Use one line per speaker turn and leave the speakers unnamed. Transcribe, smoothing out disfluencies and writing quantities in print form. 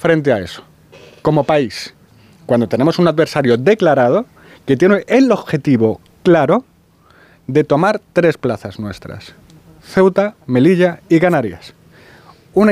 frente a eso, como país, cuando tenemos un adversario declarado que tiene el objetivo claro de tomar 3 plazas nuestras: Ceuta, Melilla y Canarias.